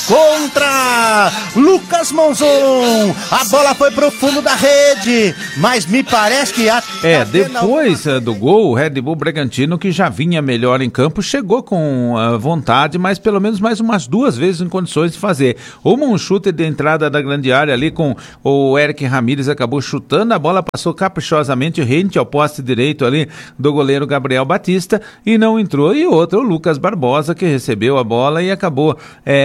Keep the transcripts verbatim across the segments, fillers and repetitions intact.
contra Lucas Monzon. A bola foi pro fundo da rede, mas me parece que... A... É, depois uh, do gol, o Red Bull Bragantino, que já vinha melhor em campo, chegou com uh, vontade, mas pelo menos mais umas duas vezes em condições de fazer. Uma um chute de entrada da grande área ali com o Eric Ramírez, acabou chutando, a bola passou caprichosamente rente ao poste direito ali do goleiro Gabriel Batista e não entrou. E outro, o Lucas Barbosa, que recebeu a bola e acabou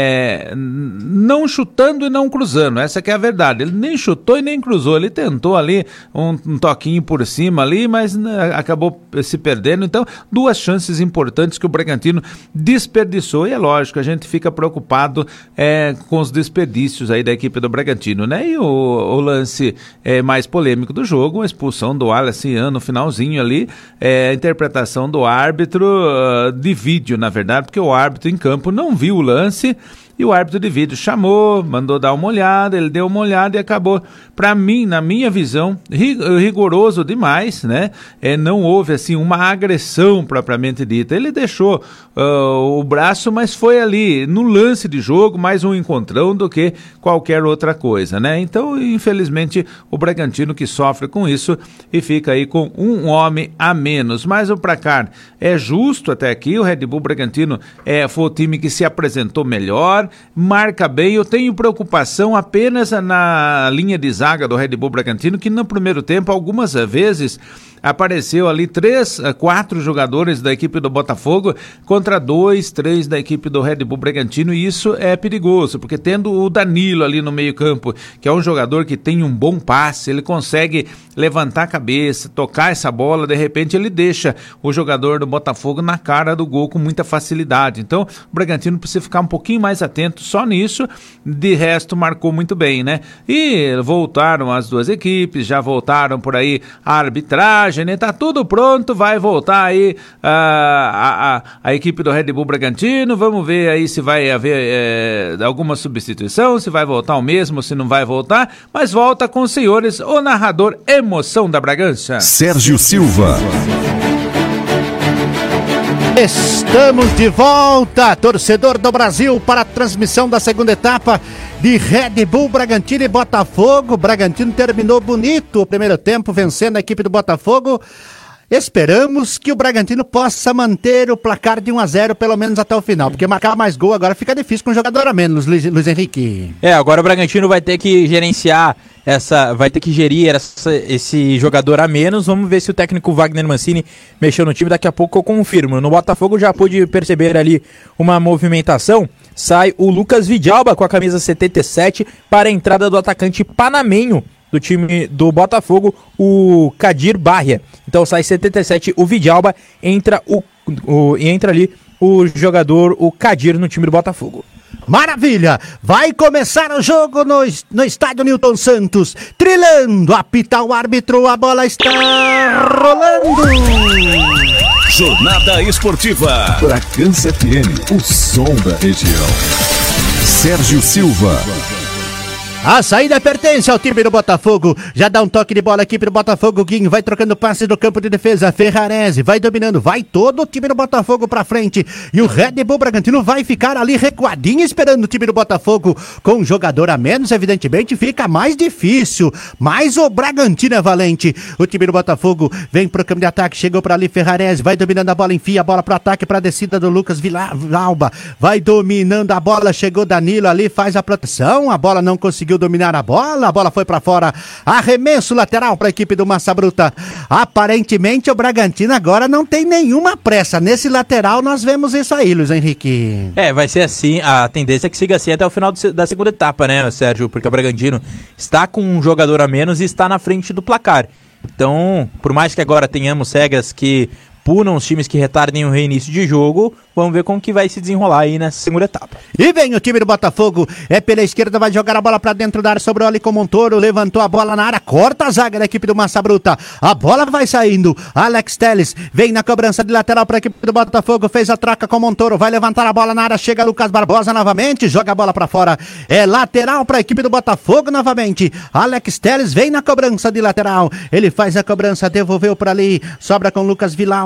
é, não chutando e não cruzando. Essa que é a verdade. Ele nem chutou e nem cruzou. Ele tentou ali um, um toquinho por cima ali, mas né, acabou se perdendo. Então, duas chances importantes que o Bragantino desperdiçou. E é lógico, a gente fica preocupado é, com os desperdícios aí da equipe do Bragantino, né? E o, o lance é, mais polêmico do jogo, a expulsão do Wallace no finalzinho ali, é, a interpretação do árbitro uh, de vídeo, na verdade, porque o árbitro em campo não viu o lance. E o árbitro de vídeo chamou, mandou dar uma olhada, ele deu uma olhada e acabou. Para mim, na minha visão, rigoroso demais, né? É, não houve, assim, uma agressão propriamente dita. Ele deixou uh, o braço, mas foi ali, no lance de jogo, mais um encontrão do que qualquer outra coisa, né? Então, infelizmente, o Bragantino que sofre com isso e fica aí com um homem a menos. Mas o placar é justo até aqui, o Red Bull Bragantino é, foi o time que se apresentou melhor, marca bem. Eu tenho preocupação apenas na linha de zaga do Red Bull Bragantino, que no primeiro tempo, algumas vezes, apareceu ali três, quatro jogadores da equipe do Botafogo contra dois, três da equipe do Red Bull Bragantino, e isso é perigoso, porque tendo o Danilo ali no meio campo, que é um jogador que tem um bom passe, ele consegue levantar a cabeça, tocar essa bola, de repente ele deixa o jogador do Botafogo na cara do gol com muita facilidade. Então o Bragantino precisa ficar um pouquinho mais atento só nisso. De resto, marcou muito bem, né? E voltaram as duas equipes, já voltaram por aí a arbitragem, né? Tá tudo pronto, vai voltar aí a, a, a, a equipe do Red Bull Bragantino. Vamos ver aí se vai haver é, alguma substituição, se vai voltar o mesmo, se não vai voltar, mas volta com os senhores, o narrador Emoção da Bragança, Sérgio Silva. Estamos de volta, torcedor do Brasil, para a transmissão da segunda etapa de Red Bull Bragantino e Botafogo. Bragantino terminou bonito o primeiro tempo, vencendo a equipe do Botafogo. Esperamos que o Bragantino possa manter o placar de um a zero pelo menos até o final, porque marcar mais gol agora fica difícil com um jogador a menos, Luiz, Luiz Henrique. É, agora o Bragantino vai ter que gerenciar essa, vai ter que gerir essa, esse jogador a menos. Vamos ver se o técnico Wagner Mancini mexeu no time, daqui a pouco eu confirmo. No Botafogo já pude perceber ali uma movimentação. Sai o Lucas Vidalba com a camisa setenta e sete para a entrada do atacante panamenho do time do Botafogo, o Kadir Barria. Então sai setenta e sete o Vidalba, entra o, o entra ali o jogador, o Kadir, no time do Botafogo. Maravilha! Vai começar o jogo no, no estádio Newton Santos. Trilhando, apita o árbitro, a bola está rolando. Jornada Esportiva Bragança F M, o som da região. Sérgio Silva. A saída pertence ao time do Botafogo. Já dá um toque de bola aqui pro Botafogo. Guinho vai trocando passes no campo de defesa. Ferrarese vai dominando. Vai todo o time do Botafogo pra frente. E o Red Bull Bragantino vai ficar ali recuadinho esperando o time do Botafogo. Com um jogador a menos, evidentemente, fica mais difícil. Mas o Bragantino é valente. O time do Botafogo vem pro campo de ataque. Chegou pra ali Ferrarese. Vai dominando a bola. Enfia a bola pro ataque, pra descida do Lucas Villalba. Vai dominando a bola. Chegou Danilo ali, faz a proteção. A bola não conseguiu dominar a bola, a bola foi pra fora, arremesso lateral pra equipe do Massa Bruta. Aparentemente o Bragantino agora não tem nenhuma pressa, nesse lateral nós vemos isso aí, Luiz Henrique. É, vai ser assim, a tendência é que siga assim até o final do, da segunda etapa, né, Sérgio, porque o Bragantino está com um jogador a menos e está na frente do placar. Então, por mais que agora tenhamos regras que punam os times que retardem o reinício de jogo, vamos ver como que vai se desenrolar aí nessa segunda etapa. E vem o time do Botafogo, é pela esquerda, vai jogar a bola pra dentro da área, sobrou ali com o Montoro, levantou a bola na área, corta a zaga da equipe do Massa Bruta, a bola vai saindo, Alex Telles vem na cobrança de lateral pra equipe do Botafogo, fez a troca com o Montoro, vai levantar a bola na área, chega Lucas Barbosa novamente, joga a bola pra fora, é lateral pra equipe do Botafogo novamente, Alex Telles vem na cobrança de lateral, ele faz a cobrança, devolveu pra ali, sobra com Lucas Villalba,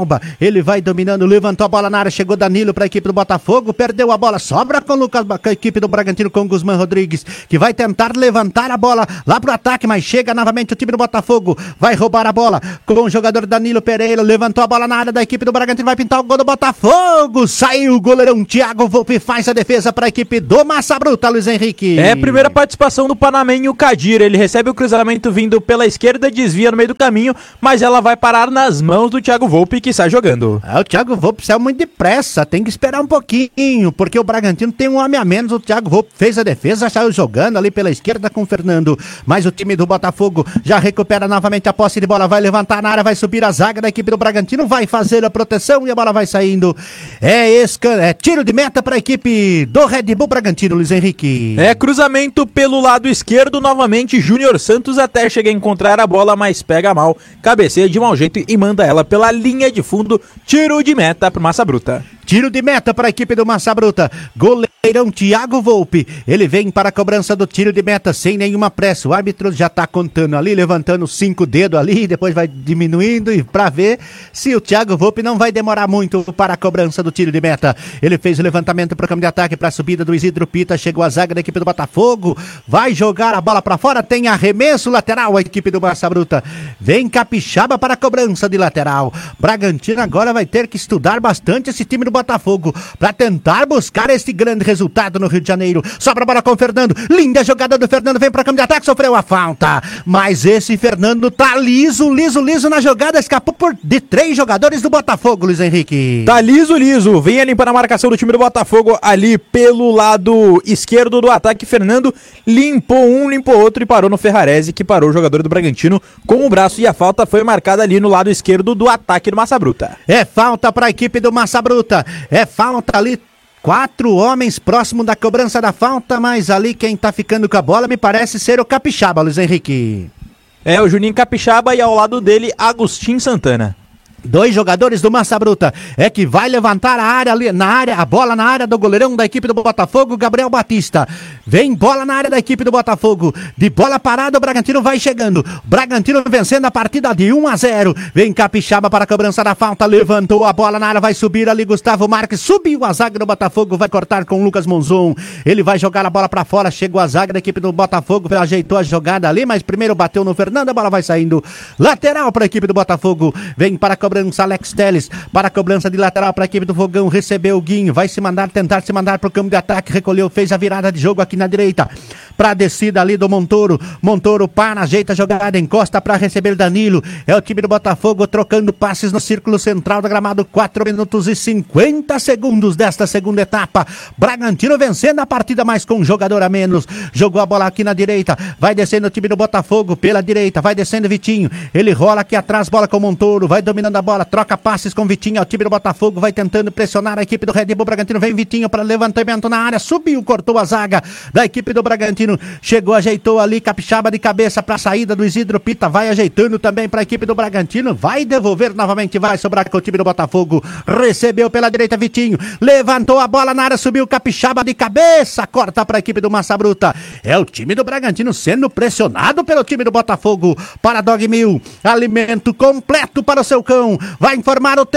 Alba, ele vai dominando, levantou a bola na área, chegou Danilo para a equipe do Botafogo, perdeu a bola, sobra com o Lucas, com a equipe do Bragantino, com o Guzmán Rodrigues, que vai tentar levantar a bola lá pro ataque, mas chega novamente o time do Botafogo, vai roubar a bola com o jogador Danilo Pereira, levantou a bola na área da equipe do Bragantino, vai pintar o gol do Botafogo, saiu o goleirão Thiago Volpe, faz a defesa para a equipe do Massa Bruta, Luiz Henrique. É a primeira participação do panamenho Kadir, ele recebe o cruzamento vindo pela esquerda, desvia no meio do caminho, mas ela vai parar nas mãos do Thiago Volpe, que sai jogando. É, o Thiago Volpe saiu muito depressa, tem que esperar um pouquinho, porque o Bragantino tem um homem a menos, o Thiago Volpe fez a defesa, saiu jogando ali pela esquerda com o Fernando, mas o time do Botafogo já recupera novamente a posse de bola, vai levantar na área, vai subir a zaga da equipe do Bragantino, vai fazer a proteção e a bola vai saindo. É, escan... é tiro de meta para a equipe do Red Bull Bragantino, Luiz Henrique. É cruzamento pelo lado esquerdo, novamente Júnior Santos até chega a encontrar a bola, mas pega mal, cabeceia de mau jeito e manda ela pela linha de fundo, tiro de meta pro Massa Bruta. Tiro de meta para a equipe do Massa Bruta, goleirão Thiago Volpe, ele vem para a cobrança do tiro de meta sem nenhuma pressa, o árbitro já tá contando ali, levantando cinco dedos ali, depois vai diminuindo e para ver se o Thiago Volpe não vai demorar muito para a cobrança do tiro de meta. Ele fez o levantamento para o campo de ataque, para a subida do Isidro Pita, chegou a zaga da equipe do Botafogo, vai jogar a bola para fora, tem arremesso lateral a equipe do Massa Bruta, vem Capixaba para a cobrança de lateral. Bragantino agora vai ter que estudar bastante esse time do Botafogo para tentar buscar esse grande resultado no Rio de Janeiro. Sobra a bola com o Fernando, linda jogada do Fernando, vem para o campo de ataque, sofreu a falta, mas esse Fernando tá liso, liso, liso na jogada, escapou por de três jogadores do Botafogo, Luiz Henrique. Tá liso, liso, vem ali para a marcação do time do Botafogo, ali pelo lado esquerdo do ataque, Fernando limpou um, limpou outro e parou no Ferrarese, que parou o jogador do Bragantino com o braço, e a falta foi marcada ali no lado esquerdo do ataque do Massa Bruta. É falta para a equipe do Massa Bruta, é falta ali, quatro homens próximo da cobrança da falta, mas ali quem tá ficando com a bola me parece ser o Capixaba, Luiz Henrique. É o Juninho Capixaba e ao lado dele Agostinho Santana. Dois jogadores do Massa Bruta é que vai levantar a área ali, na área, a bola na área do goleirão da equipe do Botafogo, Gabriel Batista. Vem bola na área da equipe do Botafogo. De bola parada, o Bragantino vai chegando. Bragantino vencendo a partida de um a zero. Vem Capixaba para a cobrança da falta. Levantou a bola na área, vai subir ali Gustavo Marques. Subiu a zaga do Botafogo, vai cortar com o Lucas Monzon. Ele vai jogar a bola para fora. Chegou a zaga da equipe do Botafogo, ajeitou a jogada ali, mas primeiro bateu no Fernando, a bola vai saindo. Lateral para a equipe do Botafogo. Vem para a cobrança Alex Telles, para a cobrança de lateral para a equipe do Fogão, recebeu o Guinho, vai se mandar, tentar se mandar para o campo de ataque, recolheu, fez a virada de jogo aqui na direita, para a descida ali do Montoro, Montoro para, ajeita a jogada, encosta para receber Danilo, é o time do Botafogo trocando passes no círculo central do gramado, quatro minutos e cinquenta segundos desta segunda etapa, Bragantino vencendo a partida, mas com um jogador a menos, jogou a bola aqui na direita, vai descendo o time do Botafogo pela direita, vai descendo Vitinho, ele rola aqui atrás, bola com o Montoro, vai dominando a bola, troca passes com Vitinho, o time do Botafogo vai tentando pressionar a equipe do Red Bull Bragantino, vem Vitinho para levantamento na área, subiu, cortou a zaga da equipe do Bragantino, chegou, ajeitou ali, Capixaba de cabeça para a saída do Isidro Pita, vai ajeitando também para a equipe do Bragantino, vai devolver novamente, vai sobrar com o time do Botafogo, recebeu pela direita Vitinho, levantou a bola na área, subiu Capixaba de cabeça, corta para a equipe do Massa Bruta, é o time do Bragantino sendo pressionado pelo time do Botafogo, para Dog Mil, alimento completo para o seu cão, vai informar o